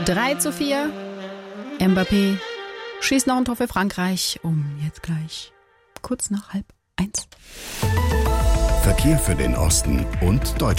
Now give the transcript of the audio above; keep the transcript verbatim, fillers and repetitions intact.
drei zu vier. Mbappé schießt noch ein Tor für Frankreich um jetzt gleich kurz nach halb eins. Verkehr für den Osten und Deutschland.